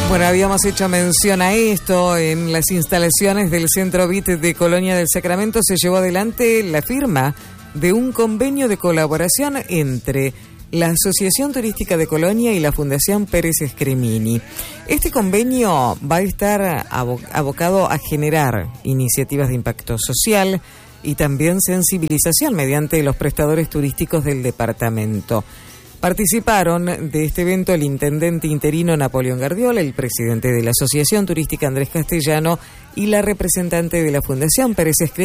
Bueno, habíamos hecho mención a esto. En las instalaciones del Centro BIT de Colonia del Sacramento se llevó adelante la firma de un convenio de colaboración entre la Asociación Turística de Colonia y la Fundación Pérez Scremini. Este convenio va a estar abocado a generar iniciativas de impacto social y también sensibilización mediante los prestadores turísticos del departamento. Participaron de este evento el intendente interino Napoleón Gardiola, el presidente de la Asociación Turística Andrés Castellano y la representante de la Fundación Pérez Scremini.